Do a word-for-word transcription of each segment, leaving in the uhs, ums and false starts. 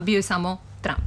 bio je samo Trump.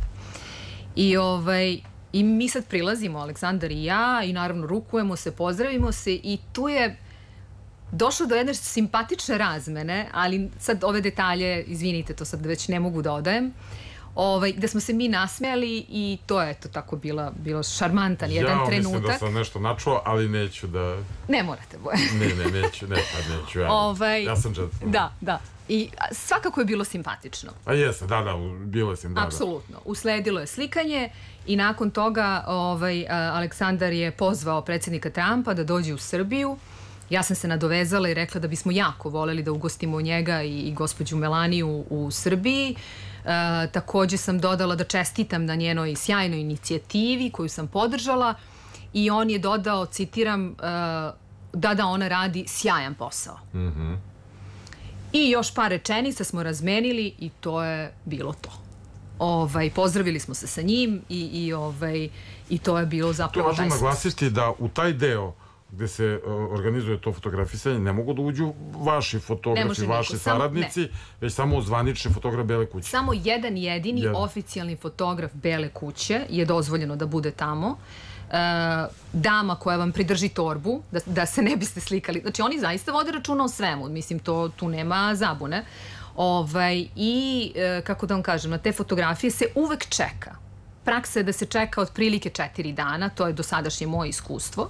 I, ovaj, i mi sad prilazimo, Aleksandar i ja, i naravno rukujemo se, pozdravimo se i tu je došlo do jedne simpatične razmene, ali sad ove detalje, izvinite, to sad već ne mogu da odajem, ovaj, gde smo se mi nasmejali i to je eto tako bila, bilo šarmantan jedan ja, trenutak. Ja mislim da sam nešto načuo, ali neću da... Ne morate, Bojan. ne, ne, neću, ne, pa neću, ja, ovaj, ja sam džetman. Da, da. I svakako je bilo simpatično. A jeste, da, da, bilo je sim, da, apsolutno. Usledilo je slikanje i nakon toga ovaj, Aleksandar je pozvao predsjednika Trumpa da dođe u Srbiju. Ja sam se nadovezala i rekla da bismo jako voleli da ugostimo njega i, i gospođu Melaniju u Srbiji. E, takođe sam dodala da čestitam na njenoj sjajnoj inicijativi koju sam podržala i on je dodao, citiram, e, da da ona radi sjajan posao. Mhm. I još par rečenica smo razmenili i to je bilo to. Ovaj, pozdravili smo se sa njim i, i, ovaj, i to je bilo zapravo... To je važno naglasiti da u taj deo gde se uh, organizuje to fotografisanje ne mogu da uđu vaši fotografi, vaši niko, saradnici, sam, već samo zvanični fotograf Bele kuće. Samo jedan jedini jedan. oficijalni fotograf Bele kuće je dozvoljeno da bude tamo. Uh, dama koja vam pridrži torbu da, da se ne biste slikali, znači oni zaista vode računa o svemu, mislim to tu nema zabune. Ovaj, i uh, kako da vam kažem, na te fotografije se uvek čeka. Praksa je da se čeka otprilike četiri dana, to je dosadašnje moje iskustvo.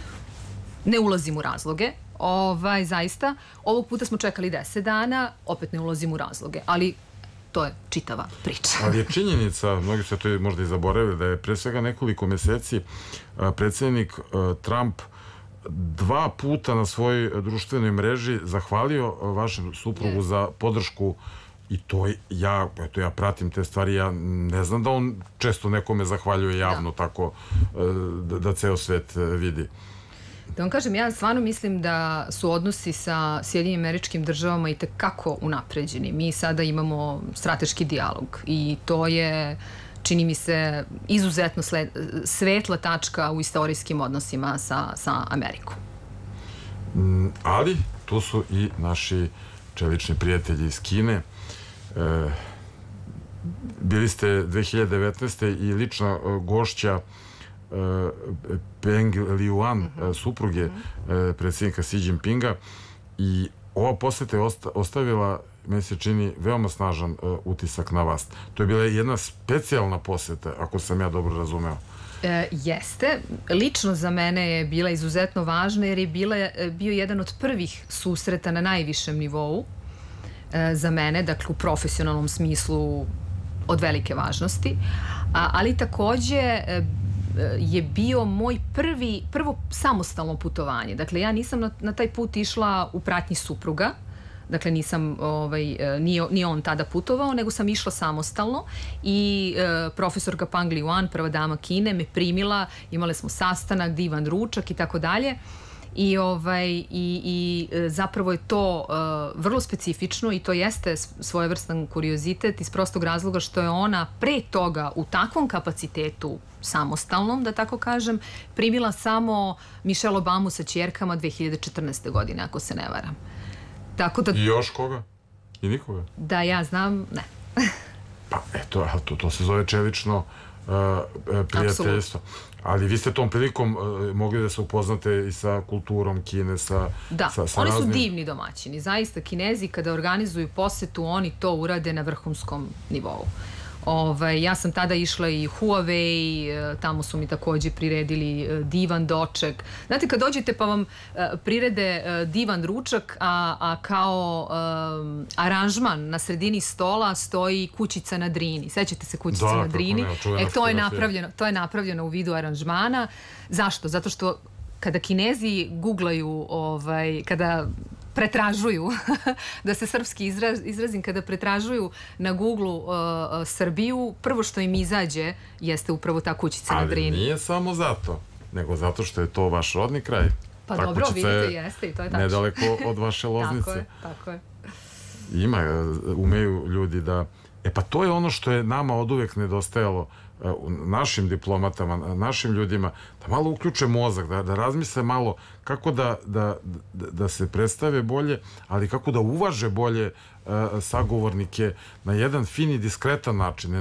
Ne ulazim u razloge, ovaj, zaista. Ovog puta smo čekali deset dana, opet ne ulazim u razloge, ali to je čitava priča. Ali je činjenica, mnogi se to možda i zaboravili, da je pre svega nekoliko meseci predsjednik Trump dva puta na svojoj društvenoj mreži zahvalio vašem suprugu yes. za podršku i to ja, eto ja pratim te stvari, ja ne znam da on često nekome zahvaljuje javno da. tako da, da ceo svet vidi. Da vam kažem, ja stvarno mislim da su odnosi sa Sjedinjenim Američkim Državama i tekako unapređeni. Mi sada imamo strateški dijalog i to je, čini mi se, izuzetno sled, svetla tačka u istorijskim odnosima sa, sa Amerikom. Mm, ali tu su i naši čelični prijatelji iz Kine. E, bili ste dve hiljade devetnaeste. i lična gošća Peng Liyuan, supruge predsjednika Xi Jinpinga, i ova poseta je ostavila, meni se čini, veoma snažan utisak na vas. To je bila jedna specijalna poseta, ako sam ja dobro razumeo. E, jeste. Lično za mene je bila izuzetno važna jer je bila, bio jedan od prvih susreta na najvišem nivou e, za mene, dakle u profesionalnom smislu od velike važnosti, a, ali takođe e, je bio moj prvi, prvo samostalno putovanje. Dakle, ja nisam na, na taj put išla u pratnji supruga, dakle nisam, ovaj, nije, nije on tada putovao, nego sam išla samostalno i e, profesorka Peng Liyuan, prva dama Kine, me primila, imali smo sastanak, divan ručak i tako dalje. I, ovaj, i, i zapravo je to uh, vrlo specifično i to jeste svojevrstan kuriozitet iz prostog razloga što je ona pre toga u takvom kapacitetu samostalnom, da tako kažem, primila samo Michelle Obamu sa ćerkama dve hiljade četrnaeste. godine, ako se ne varam. Tako da, i još koga? I nikoga? Da ja znam, ne. Pa eto, to, to se zove čelično uh, prijateljstvo. Absolut. Ali vi ste tom prilikom uh, mogli da se upoznate i sa kulturom Kine, sa... Da, sa, sa oni su raznim... divni domaćini. Zaista, Kinezi kada organizuju posetu, oni to urade na vrhunskom nivou. Ove, ja sam tada išla i Huawei, tamo su mi takođe priredili divan doček. Znate, kad dođete pa vam prirede divan ručak, a, a kao um, aranžman na sredini stola stoji kućica na Drini. Sećate se kućice da, na Drini? Ne, e, to je napravljeno, to je napravljeno u vidu aranžmana. Zašto? Zato što kada Kinezi googlaju, ovaj, kada pretražuju, da se srpski izraz, izrazim, kada pretražuju na Google-u uh, uh, Srbiju, prvo što im izađe jeste upravo ta kućica ali na Drini. Ali nije samo zato, nego zato što je to vaš rodni kraj. Pa ta dobro, vidite, jeste i to je tačno. Nedaleko od vaše Loznice. Tako je, tako je. Ima, umeju ljudi da E pa to je ono što je nama oduvek nedostajalo, našim diplomatama, našim ljudima, da malo uključe mozak, da, da razmisle malo kako da, da, da se predstave bolje, ali kako da uvaže bolje sagovornike na jedan fin i diskretan način.